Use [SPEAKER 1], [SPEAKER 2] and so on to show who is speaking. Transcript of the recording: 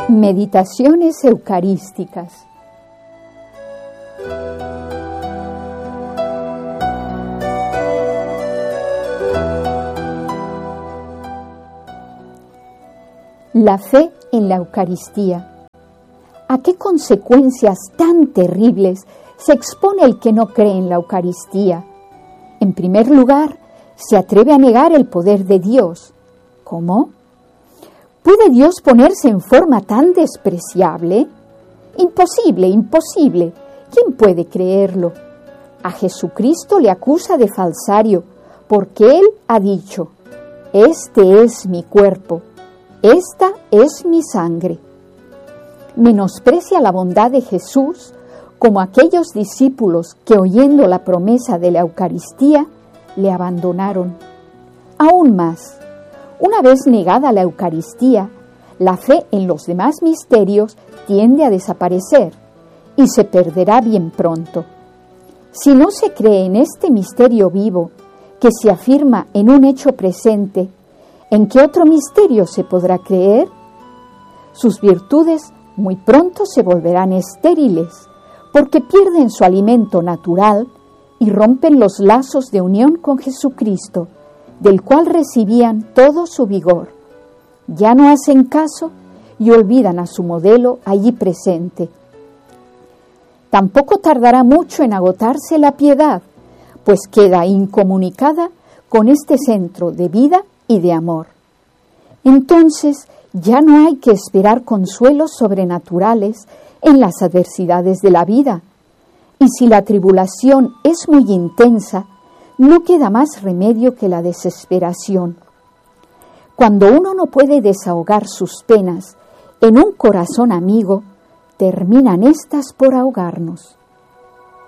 [SPEAKER 1] Meditaciones eucarísticas. La fe en la Eucaristía. ¿A qué consecuencias tan terribles se expone el que no cree en la Eucaristía? En primer lugar, se atreve a negar el poder de Dios. ¿Cómo? ¿Puede Dios ponerse en forma tan despreciable? Imposible, imposible. ¿Quién puede creerlo? A Jesucristo le acusa de falsario, porque Él ha dicho: «Este es mi cuerpo, esta es mi sangre». Menosprecia la bondad de Jesús, como aquellos discípulos que, oyendo la promesa de la Eucaristía, le abandonaron. Aún más, una vez negada la Eucaristía, la fe en los demás misterios tiende a desaparecer y se perderá bien pronto. Si no se cree en este misterio vivo que se afirma en un hecho presente, ¿en qué otro misterio se podrá creer? Sus virtudes muy pronto se volverán estériles, porque pierden su alimento natural y rompen los lazos de unión con Jesucristo, del cual recibían todo su vigor. Ya no hacen caso y olvidan a su modelo allí presente. Tampoco tardará mucho en agotarse la piedad, pues queda incomunicada con este centro de vida y de amor. Entonces ya no hay que esperar consuelos sobrenaturales en las adversidades de la vida, y si la tribulación es muy intensa, no queda más remedio que la desesperación. Cuando uno no puede desahogar sus penas en un corazón amigo, terminan éstas por ahogarnos.